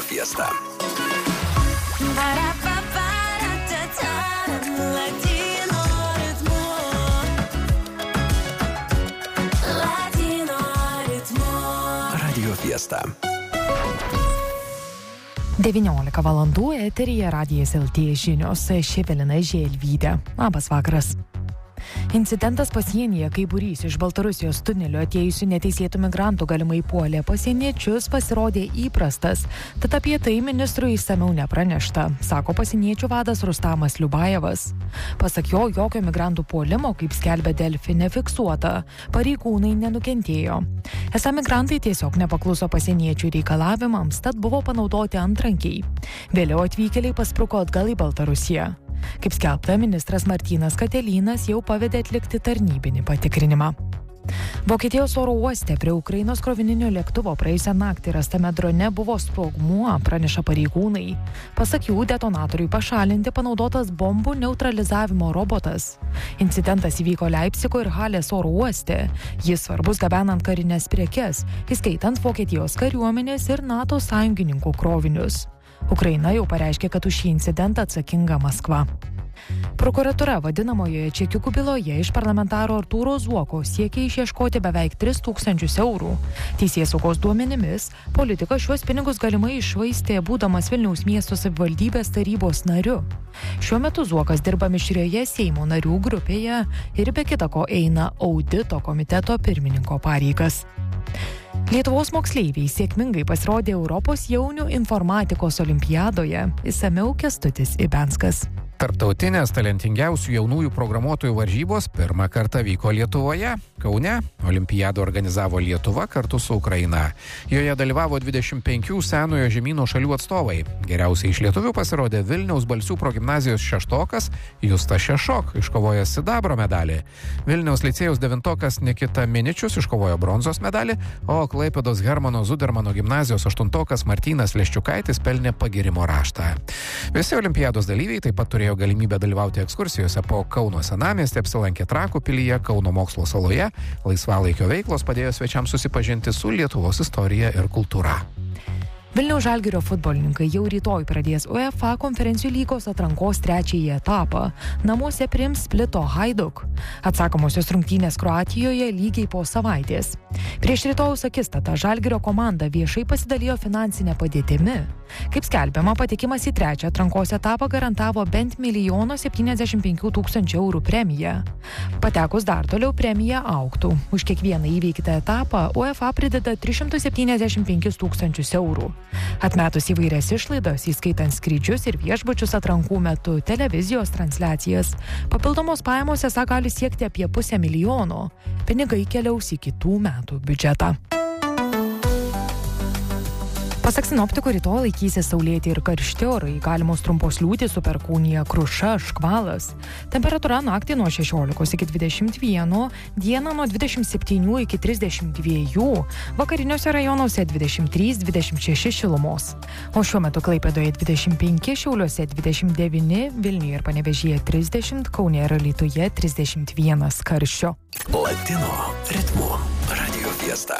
Fiesta. Radio Fiesta. 19 valandų eteryje Radijas LT žinios, Evelina Želvytė. Labas vakaras. Incidentas pasienyje, kai būrys iš Baltarusijos tunelio atėjusių neteisėtų migrantų galimai puolė pasieniečius, pasirodė įprastas, tad apie tai ministrui išsamiau nepranešta, sako pasieniečių vadas Rustamas Liubajevas. Pasak jo, jokio migrantų puolimo, kaip skelbia Delfi, nefiksuota, pareigūnai nenukentėjo. Esą migrantai tiesiog nepakluso pasieniečių reikalavimams, tad buvo panaudoti antrankiai. Vėliau atvykėliai paspruko atgal į Baltarusiją. Kaip skelbta, ministras Martynas Katelynas jau pavedė atlikti tarnybinį patikrinimą. Vokietijos oro uoste prie Ukrainos krovininio lėktuvo praėjusią naktį rastame drone buvo sprogmuo, praneša pareigūnai. Pasak jų, detonatoriui pašalinti panaudotas bombų neutralizavimo robotas. Incidentas įvyko Leipcigo ir Halės oro uoste. Jis svarbus gabenant karinės prekes, įskaitant Vokietijos kariuomenės ir NATO sąjungininkų krovinius. Ukraina jau pareiškė, kad už šį incidentą atsakinga Maskva. Prokuratūra vadinamojoje čekiukų byloje iš parlamentaro Artūro Zuoko siekia išieškoti beveik 3 000 eurų. Teisėsaugos duomenimis, politikas šiuos pinigus galimai iššvaistė būdamas Vilniaus miesto savivaldybės tarybos nariu. Šiuo metu Zuokas dirba mišrioje Seimo narių grupėje ir be kita ko eina audito komiteto pirmininko pareigas. Lietuvos moksleiviai sėkmingai pasirodė Europos jaunių informatikos olimpiadoje. Išsamiau Kęstutis Ibenskas. Tarptautinės talentingiausių jaunųjų programuotojų varžybos pirmą kartą vyko Lietuvoje. Kaune olimpiadą organizavo Lietuva kartu su Ukraina. Joje dalyvavo 25 senojo žemyno šalių atstovai. Geriausiai iš lietuvių pasirodė Vilniaus Balsių progimnazijos šeštokas Justas Šešok, iškovojęs sidabro medalį. Vilniaus licėjaus devintokas Nikita Miničius iškovojo bronzos medalį, o Klaipėdos Hermano Zudermano gimnazijos aštuntokas Martynas Leščiukaitis pelnė pagyrimo raštą. Visi olimpiados dalyviai taip pat turėjo galimybę dalyvauti ekskursijose po Kauno senamiestį, apsilankė Trakų pilyje, Kauno mokslo saloje. Laisvalaikio veiklos padėjo svečiams susipažinti su Lietuvos istorija ir kultūra. Vilniaus Žalgirio futbolininkai jau rytoj pradės UEFA konferencijų lygos atrankos trečiąjį etapą. Namuose priims Splito Hajduk. Atsakomosios rungtynės Kroatijoje lygiai po savaitės. Prieš rytojaus akistatą Žalgirio komanda viešai pasidalijo finansinę padėtimi. Kaip skelbiama, patekimas į trečią atrankos etapą garantavo bent 1 075 000 eurų premiją. Patekus dar toliau premija augtų. Už kiekvieną įveiktą etapą UEFA prideda 375 000 eurų. Atmetus įvairias išlaidas, įskaitant skrydžius ir viešbučius atrankų metu, televizijos transliacijas, papildomos pajamos esą gali siekti apie 500 000. Pinigai keliaus į kitų metų biudžetą. Pasak sinoptikų, rytoj laikysis saulėti ir karšti orai, galimos trumpos liūtys su perkūnija, kruša, škvalas. Temperatūra naktį nuo 16 iki 21, dieną nuo 27 iki 32, vakariniuose rajonuose 23-26 šilumos. O šiuo metu Klaipėdoje 25, Šiauliuose 29, Vilniuje ir Panevėžyje 30, Kaune ir Alytuje 31 karščio. Latino ritmu Radio Fiesta.